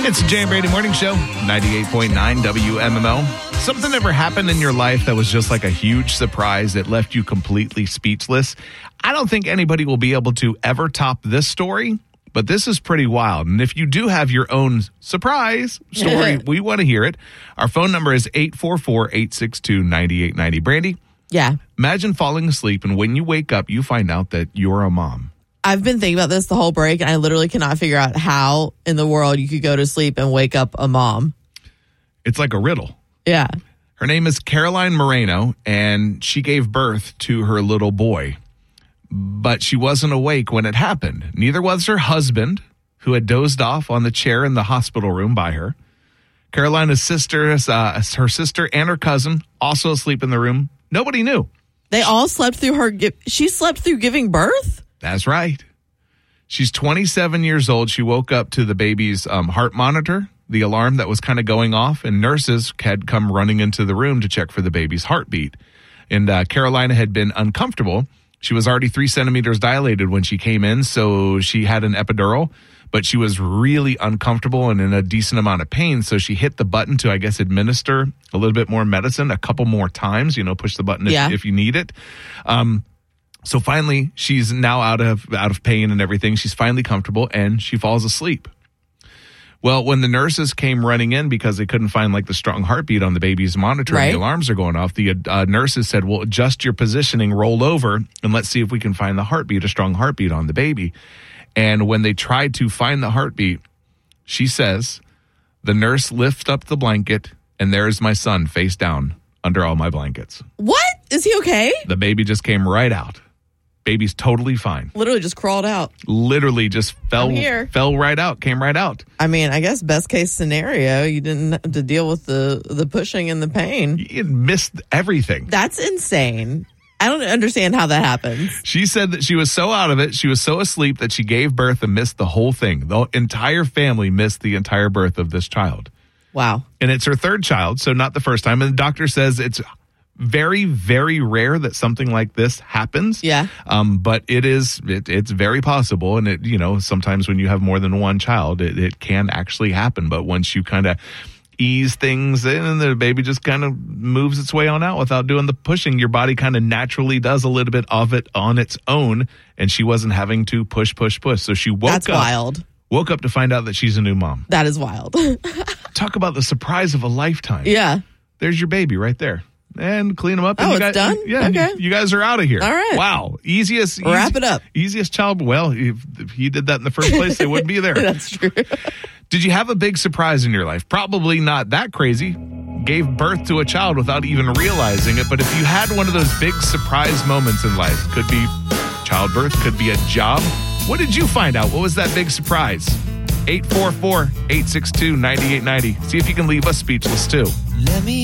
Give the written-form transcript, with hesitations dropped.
It's the Jay and Brady Morning Show, 98.9 WMMO. Something ever happened in your life that was just like a huge surprise that left you completely speechless? I don't think anybody will be able to ever top this story, but this is pretty wild. And if you do have your own surprise story, we want to hear it. Our phone number is 844-862-9890. Brandy? Yeah. Imagine falling asleep and when you wake up, you find out that you're a mom. I've been thinking about this the whole break, and I literally cannot figure out how in the world you could go to sleep and wake up a mom. It's like a riddle. Yeah. Her name is Caroline Moreno, and she gave birth to her little boy. But she wasn't awake when it happened. Neither was her husband, who had dozed off on the chair in the hospital room by her. Carolina's sister, her sister and her cousin, also asleep in the room. Nobody knew. They all slept through she slept through giving birth? That's right. She's 27 years old. She woke up to the baby's heart monitor, the alarm that was kind of going off, and nurses had come running into the room to check for the baby's heartbeat. And Carolina had been uncomfortable. She was already 3 centimeters dilated when she came in, so she had an epidural, but she was really uncomfortable and in a decent amount of pain, so she hit the button to, I guess, administer a little bit more medicine a couple more times, push the button if you need it. So finally, she's now out of pain and everything. She's finally comfortable, and she falls asleep. Well, when the nurses came running in because they couldn't find the strong heartbeat on the baby's monitor and the alarms are going off, the nurses said, well, adjust your positioning, roll over, and let's see if we can find a strong heartbeat on the baby. And when they tried to find the heartbeat, she says, the nurse lifts up the blanket, and there's my son face down under all my blankets. What? Is he okay? The baby just came right out. Baby's totally fine. Literally just crawled out. Literally just fell right out, came right out. I mean, I guess best case scenario, you didn't have to deal with the pushing and the pain. You missed everything. That's insane. I don't understand how that happens. She said that she was so out of it, she was so asleep that she gave birth and missed the whole thing. The entire family missed the entire birth of this child. Wow. And it's her third child, so not the first time. And the doctor says it's very, very rare that something like this happens. Yeah. But it's very possible. And sometimes when you have more than one child, it can actually happen. But once you kind of ease things in and the baby just kind of moves its way on out without doing the pushing, your body kind of naturally does a little bit of it on its own. And she wasn't having to push. So she woke up. That's wild. Woke up to find out that she's a new mom. That is wild. Talk about the surprise of a lifetime. Yeah. There's your baby right there. And clean them up. And it's done? Yeah, okay. You guys are out of here. All right. Wow. Wrap it up. Easiest child. Well, if he did that in the first place, they wouldn't be there. That's true. Did you have a big surprise in your life? Probably not that crazy. Gave birth to a child without even realizing it. But if you had one of those big surprise moments in life, could be childbirth, could be a job. What did you find out? What was that big surprise? 844-862-9890. See if you can leave us speechless too.